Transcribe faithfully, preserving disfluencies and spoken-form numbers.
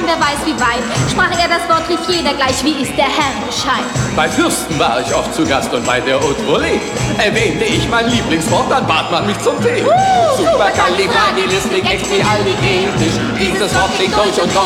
wer weiß wie weit. Sprach er das Wort, rief jeder gleich, wie ist der Herr Bescheid. Bei Fürsten war ich oft zu Gast und bei der Haute Volée erwähnte ich mein Lieblingswort, dann bat man mich zum Tee. Uh, Supercalifragilisticexpialidocious. Dieses Wort klingt deutsch und